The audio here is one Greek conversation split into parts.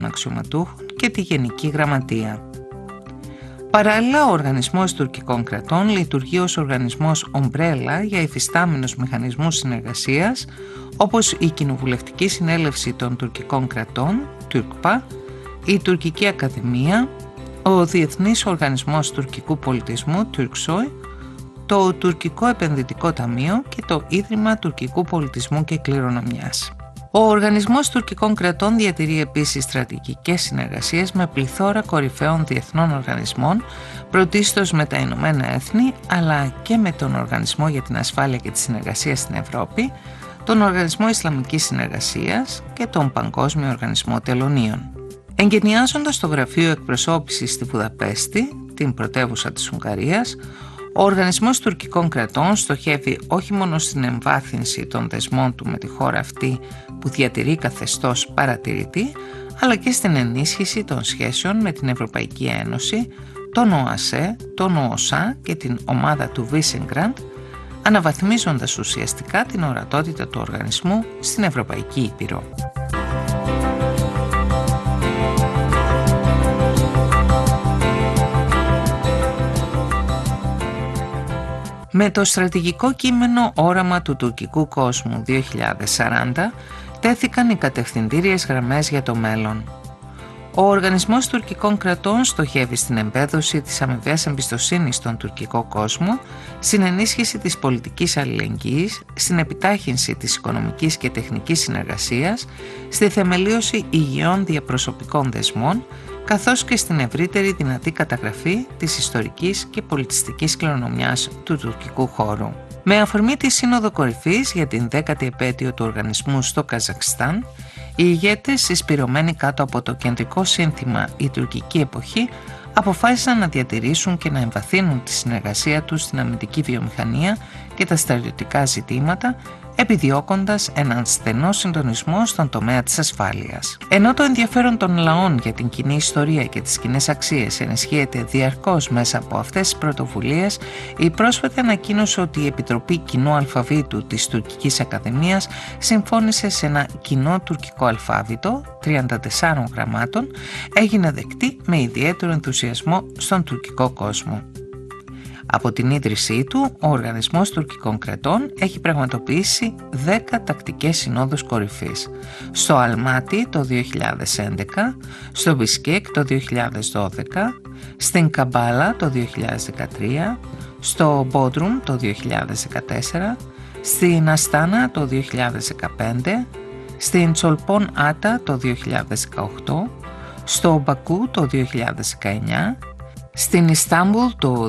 αξιωματούχων και τη Γενική Γραμματεία. Παράλληλα, ο Οργανισμός Τουρκικών Κρατών λειτουργεί ως οργανισμός ομπρέλα για υφιστάμενους μηχανισμούς συνεργασίας, όπως η Κοινοβουλευτική Συνέλευση των Τουρκικών Κρατών, TÜRKPA, η Τουρκική Ακαδημία, ο Διεθνής Οργανισμός Τουρκικού Πολιτισμού, TÜRKSOY, το Τουρκικό Επενδυτικό Ταμείο και το Ίδρυμα Τουρκικού Πολιτισμού και Κληρονομιάς. Ο Οργανισμός Τουρκικών Κρατών διατηρεί επίσης στρατηγικές συνεργασίες με πληθώρα κορυφαίων διεθνών οργανισμών, πρωτίστως με τα Ηνωμένα Έθνη, αλλά και με τον Οργανισμό για την Ασφάλεια και τη Συνεργασία στην Ευρώπη, τον Οργανισμό Ισλαμικής Συνεργασίας και τον Παγκόσμιο Οργανισμό Τελωνίων. Εγκαινιάζοντας το Γραφείο Εκπροσώπησης στη Βουδαπέστη, την πρωτεύουσα της Ουγγαρίας, ο Οργανισμός Τουρκικών Κρατών στοχεύει όχι μόνο στην εμβάθυνση των δεσμών του με τη χώρα αυτή που διατηρεί καθεστώς παρατηρητή, αλλά και στην ενίσχυση των σχέσεων με την Ευρωπαϊκή Ένωση, τον ΟΑΣΕ, τον ΟΟΣΑ και την ομάδα του Βίσεγκραντ, αναβαθμίζοντας ουσιαστικά την ορατότητα του οργανισμού στην Ευρωπαϊκή Ήπειρο. Με το στρατηγικό κείμενο «Όραμα του τουρκικού κόσμου 2040» τέθηκαν οι κατευθυντήριες γραμμές για το μέλλον. Ο Οργανισμός Τουρκικών Κρατών στοχεύει στην εμπέδωση της αμοιβαίας εμπιστοσύνης στον τουρκικό κόσμο, στην ενίσχυση της πολιτικής αλληλεγγύης, στην επιτάχυνση της οικονομικής και τεχνικής συνεργασίας, στη θεμελίωση υγιών διαπροσωπικών δεσμών, καθώς και στην ευρύτερη δυνατή καταγραφή της ιστορικής και πολιτιστικής κληρονομιάς του τουρκικού χώρου. Με αφορμή τη Σύνοδο Κορυφής για την 10η επέτειο του οργανισμού στο Καζακστάν, οι ηγέτες, συσπηρωμένοι κάτω από το κεντρικό σύνθημα «Η τουρκική εποχή», αποφάσισαν να διατηρήσουν και να εμβαθύνουν τη συνεργασία τους στην αμυντική βιομηχανία και τα στρατιωτικά ζητήματα, επιδιώκοντας έναν στενό συντονισμό στον τομέα της ασφάλειας. Ενώ το ενδιαφέρον των λαών για την κοινή ιστορία και τις κοινές αξίες ενισχύεται διαρκώς μέσα από αυτές τις πρωτοβουλίες, η πρόσφατη ανακοίνωσε ότι η Επιτροπή Κοινού Αλφαβήτου της Τουρκικής Ακαδημίας συμφώνησε σε ένα κοινό τουρκικό αλφάβητο 34 γραμμάτων, έγινε δεκτή με ιδιαίτερο ενθουσιασμό στον τουρκικό κόσμο. Από την ίδρυσή του, ο Οργανισμός Τουρκικών Κρατών έχει πραγματοποιήσει 10 τακτικές συνόδους κορυφής. Στο Αλμάτι το 2011, στο Μπισκέκ το 2012, στην Καμπάλα το 2013, στο Μπόντρουμ το 2014, στην Αστάνα το 2015, στην Τσολπόν Άτα το 2018, στο Μπακού το 2019, στην Ιστάμπουλ το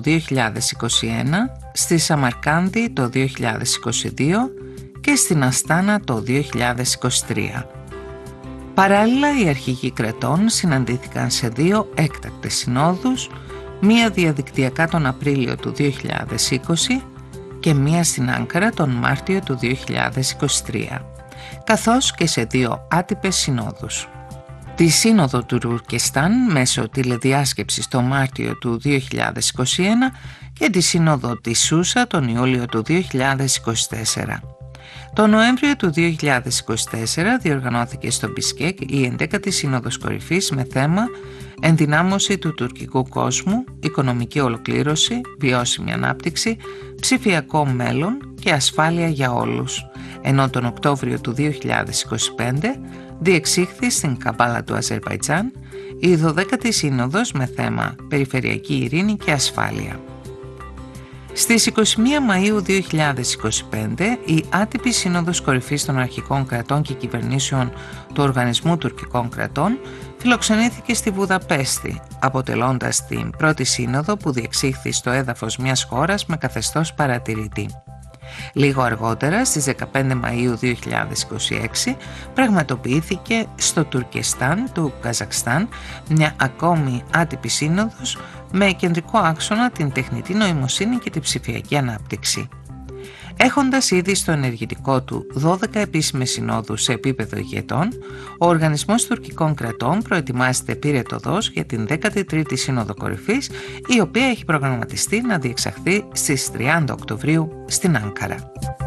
2021, στη Σαμαρκάνδη το 2022 και στην Αστάνα το 2023. Παράλληλα, οι αρχηγοί κρατών συναντήθηκαν σε 2 έκτακτες συνόδους, μία διαδικτυακά τον Απρίλιο του 2020 και μία στην Άγκαρα τον Μάρτιο του 2023, καθώς και σε 2 άτυπες συνόδους. Τη Σύνοδο του Τουρκεστάν μέσω τηλεδιάσκεψης το Μάρτιο του 2021 και τη Σύνοδο της Σούσα τον Ιούλιο του 2024. Το Νοέμβριο του 2024 διοργανώθηκε στο Μπισκέκ η 11η Σύνοδος Κορυφής με θέμα «Ενδυνάμωση του τουρκικού κόσμου, οικονομική ολοκλήρωση, βιώσιμη ανάπτυξη, ψηφιακό μέλλον και ασφάλεια για όλους», ενώ τον Οκτώβριο του 2025 διεξήχθη στην Καμπάλα του Αζερβαϊτζάν η 12η Σύνοδος με θέμα «Περιφερειακή ειρήνη και ασφάλεια». Στις 21 Μαΐου 2025 η άτυπη Σύνοδος Κορυφής των Αρχικών Κρατών και Κυβερνήσεων του Οργανισμού Τουρκικών Κρατών φιλοξενήθηκε στη Βουδαπέστη, αποτελώντας την πρώτη σύνοδο που διεξήχθη στο έδαφος μιας χώρας με καθεστώς παρατηρητή. Λίγο αργότερα, στις 15 Μαΐου 2026, πραγματοποιήθηκε στο Τουρκεστάν του Καζακστάν μια ακόμη άτυπη σύνοδος με κεντρικό άξονα την τεχνητή νοημοσύνη και την ψηφιακή ανάπτυξη. Έχοντας ήδη στο ενεργητικό του 12 επίσημες συνόδους σε επίπεδο ηγετών, ο Οργανισμός Τουρκικών Κρατών προετοιμάζεται πυρετωδώς για την 13η Σύνοδο Κορυφής, η οποία έχει προγραμματιστεί να διεξαχθεί στις 30 Οκτωβρίου στην Άγκαρα.